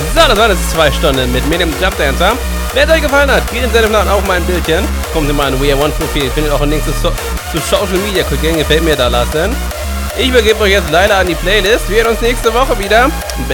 So, das waren jetzt 2 Stunden mit mir, dem Jump Dancer. Wenn es euch gefallen hat, geht in seinem Plan auch mal ein Bildchen. Kommt ihr mal an We Are One Profil. Findet auch einen Link zu Social Media. Könnt ihr gefällt mir da lassen. Ich übergebe euch jetzt leider an die Playlist. Wir sehen uns nächste Woche wieder.